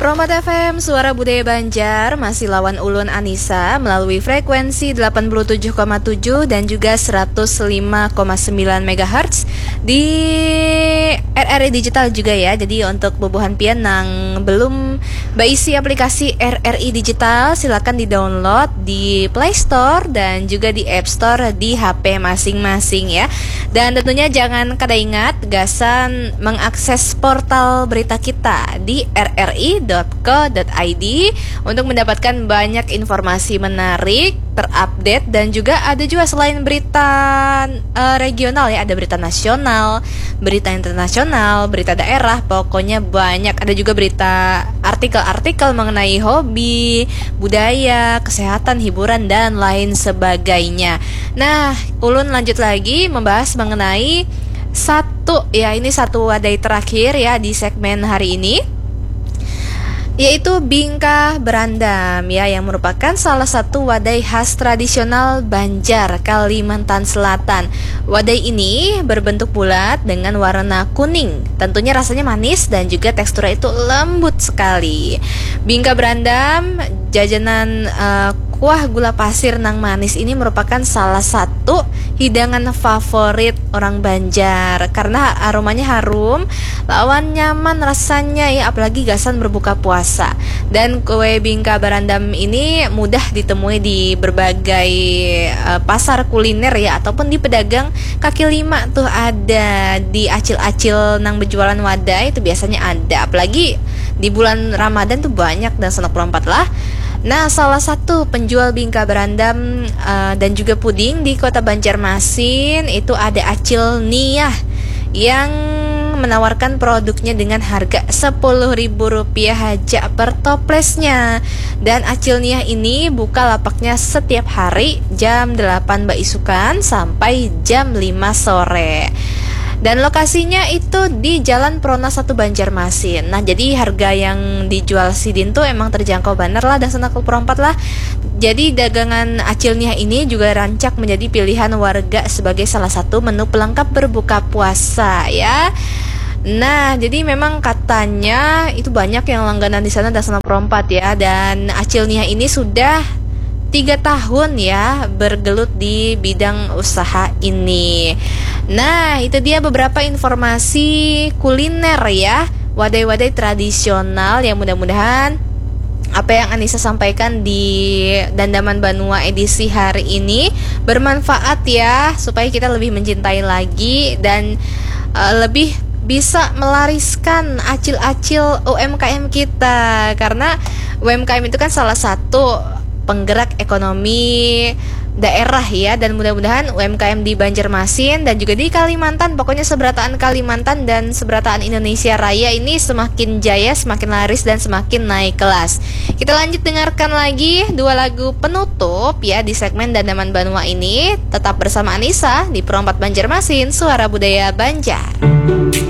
Promat FM, Suara Budaya Banjar, masih lawan Ulun Anissa melalui frekuensi 87,7 dan juga 105,9 MHz di RRI Digital juga ya. Jadi untuk bubuhan pian nang belum baisi aplikasi RRI Digital, silakan di-download di Play Store dan juga di App Store di HP masing-masing ya. Dan tentunya jangan kada ingat gasan mengakses portal berita kita di rri.co.id untuk mendapatkan banyak informasi menarik, terupdate, dan juga ada juga selain berita regional ya, ada berita nasional, berita internasional, berita daerah, pokoknya banyak. Ada juga berita artikel-artikel mengenai hobi, budaya, kesehatan, hiburan, dan lain sebagainya. Nah, Ulun lanjut lagi membahas mengenai satu wadai terakhir ya di segmen hari ini, yaitu Bingka Berandam ya, yang merupakan salah satu wadai khas tradisional Banjar, Kalimantan Selatan. Wadai ini berbentuk bulat dengan warna kuning. Tentunya rasanya manis dan juga teksturnya itu lembut sekali. Bingka Berandam, jajanan kuah gula pasir nang manis ini merupakan salah satu hidangan favorit orang Banjar karena aromanya harum, lawan nyaman rasanya ya, apalagi gasan berbuka puasa. Dan kue Bingka Berandam ini mudah ditemui di berbagai pasar kuliner ya, ataupun di pedagang kaki lima tuh ada, di acil-acil nang berjualan wadai itu biasanya ada, apalagi di bulan Ramadan tuh banyak dan senok perompat lah. Nah, salah satu penjual Bingka Berandam dan juga puding di kota Banjarmasin itu ada Acil Niah yang menawarkan produknya dengan harga Rp10.000 aja per toplesnya. Dan Acil Niah ini buka lapaknya setiap hari jam 8 Baisukan sampai jam 5 sore. Dan lokasinya itu di Jalan Prona 1 Banjarmasin. Nah, jadi harga yang dijual sidin tuh emang terjangkau bener lah, dan senakul perompat lah. Jadi dagangan Acil Niah ini juga rancak menjadi pilihan warga sebagai salah satu menu pelengkap berbuka puasa ya. Nah, jadi memang katanya itu banyak yang langganan di sana dan senakul perompat ya. Dan Acil Niah ini sudah 3 tahun ya bergelut di bidang usaha ini. Nah, itu dia beberapa informasi kuliner ya, wadai-wadai tradisional yang mudah-mudahan apa yang Anissa sampaikan di Dandaman Banua edisi hari ini bermanfaat ya, supaya kita lebih mencintai lagi dan lebih bisa melariskan acil-acil UMKM kita. Karena UMKM itu kan salah satu penggerak ekonomi daerah ya, dan mudah-mudahan UMKM di Banjarmasin dan juga di Kalimantan, pokoknya seberataan Kalimantan dan seberataan Indonesia Raya ini semakin jaya, semakin laris, dan semakin naik kelas. Kita lanjut dengarkan lagi 2 lagu penutup ya di segmen Dandaman Banua ini. Tetap bersama Anissa di Perompat Banjarmasin, Suara Budaya Banjar.